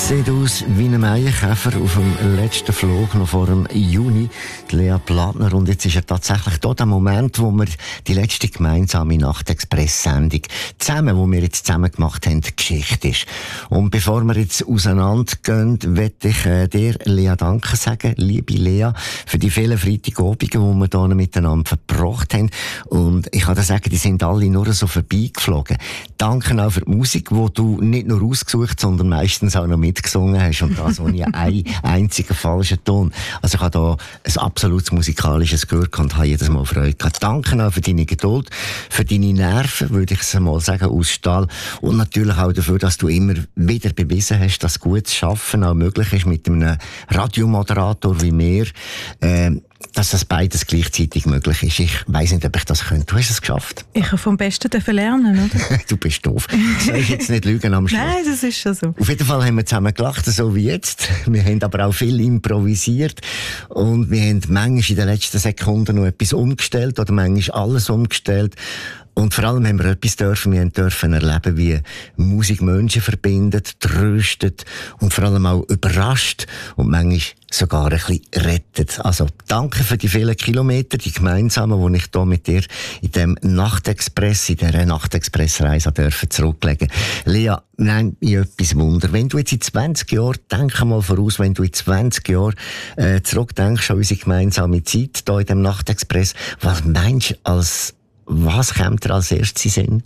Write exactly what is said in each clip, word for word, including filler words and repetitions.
Sieht aus wie ein Maienkäfer auf dem letzten Flug noch vor dem Juni. Die Lea Plattner. Und jetzt ist ja tatsächlich dort der Moment, wo wir die letzte gemeinsame Nachtexpress-Sendung zusammen, wo wir jetzt zusammen gemacht haben, Geschichte ist. Und bevor wir jetzt auseinandergehen, möchte ich äh, dir, Lea, Danke sagen, liebe Lea, für die vielen Freitagabende, die wir hier miteinander verbracht haben. Und ich kann dir sagen, die sind alle nur so vorbeigeflogen. Danke auch für die Musik, die du nicht nur ausgesucht, sondern meistens auch noch mitgesungen hast. Und das ohne einen einzigen falschen Ton. Also ich habe da ein absolutes musikalisches Gehör und habe jedes Mal Freude gehabt. Danke auch für deine Geduld, für deine Nerven, würde ich es mal sagen, aus Stahl. Und natürlich auch dafür, dass du immer wieder bewiesen hast, dass gutes Schaffen auch möglich ist mit einem Radiomoderator wie mir. Ähm, dass das beides gleichzeitig möglich ist. Ich weiss nicht, ob ich das könnte. Du hast es geschafft. Ich habe vom Besten lernen, oder? Du bist doof. Soll ich jetzt nicht lügen am Schluss? Nein, das ist schon so. Auf jeden Fall haben wir zusammen gelacht, so wie jetzt. Wir haben aber auch viel improvisiert. Und wir haben manchmal in den letzten Sekunden noch etwas umgestellt oder manchmal alles umgestellt. Und vor allem haben wir etwas dürfen, wir dürfen erleben, wie Musik Menschen verbindet, tröstet und vor allem auch überrascht und manchmal sogar ein bisschen rettet. Also danke für die vielen Kilometer, die gemeinsamen, die ich hier mit dir in dem Nachtexpress, in dieser Nachtexpress-Reise dürfen zurücklegen. Lea, nein, ich etwas Wunder. Wenn du jetzt in zwanzig Jahren, denk mal voraus, wenn du in zwanzig Jahren äh, zurückdenkst an unsere gemeinsame Zeit hier in dem Nachtexpress, was meinst du als Was kommt dir als erstes in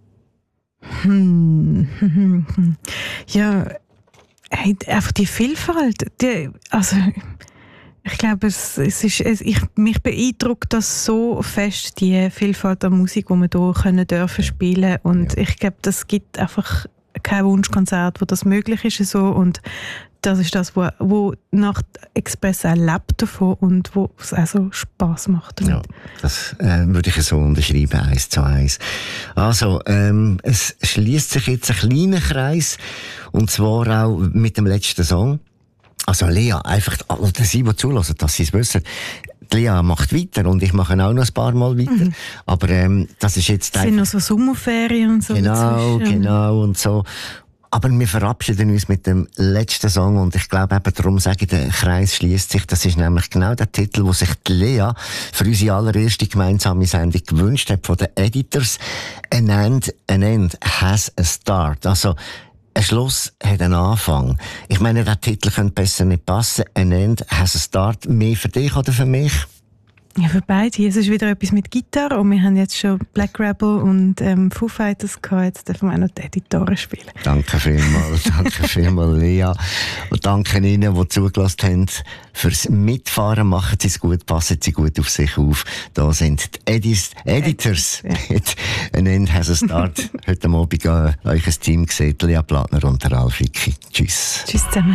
den Sinn? Hm. Ja, hey, einfach die Vielfalt. Die, also, ich glaube, es, es ist, es, ich, mich beeindruckt das so fest, die Vielfalt an Musik, die wir hier können dürfen spielen. Und ja. Ich glaube, das gibt einfach kein Wunschkonzert, wo das möglich ist. So. Und das ist das, wo, wo Nacht Express auch lebt davon und wo es auch so Spass macht. Damit. Ja, das äh, würde ich so unterschreiben, eins zu eins. Also, ähm, es schließt sich jetzt ein kleiner Kreis, und zwar auch mit dem letzten Song. Also Lea, einfach, oder sie, die zulassen, dass sie es wissen, die Lea macht weiter und ich mache auch noch ein paar Mal weiter. Mhm. Aber ähm, das ist jetzt... Es sind noch so Sommerferien und so. Genau, dazwischen. Genau und so. Aber wir verabschieden uns mit dem letzten Song und ich glaube eben, darum sage ich, der Kreis schließt sich. Das ist nämlich genau der Titel, wo sich die Lea für unsere allererste gemeinsame Sendung gewünscht hat von den Editors. An end, an end has a start. Also, ein Schluss hat einen Anfang. Ich meine, der Titel könnte besser nicht passen. An end has a start. Mehr für dich oder für mich? Ja, für beide. Es ist wieder etwas mit Gitarre und wir haben jetzt schon Black Rebel und ähm, Foo Fighters gehabt. Jetzt dürfen wir auch noch die Editore spielen. Danke vielmals, danke vielmals, Lea. Und danke Ihnen, die zugelassen haben fürs Mitfahren. Machen Sie es gut, passen Sie gut auf sich auf. Da sind die Edis, Editors. Mit An End has a Start. Heute Abend äh, euch ein Team gesehen, Lea Plattner und der Ralf Hicki. Tschüss. Tschüss zusammen.